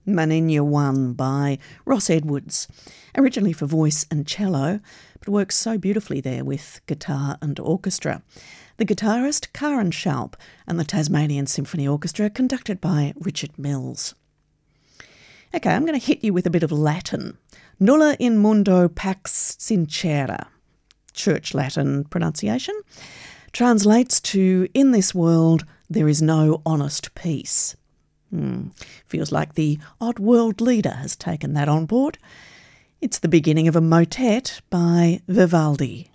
Maninja One by Ross Edwards, originally for voice and cello, but works so beautifully there with guitar and orchestra. The guitarist Karen Schaub and the Tasmanian Symphony Orchestra, conducted by Richard Mills. Okay, I'm going to hit you with a bit of Latin. Nulla in mundo pax sincera, Church Latin pronunciation, translates to, in this world there is no honest peace. Feels like the odd world leader has taken that on board. It's the beginning of a motet by Vivaldi.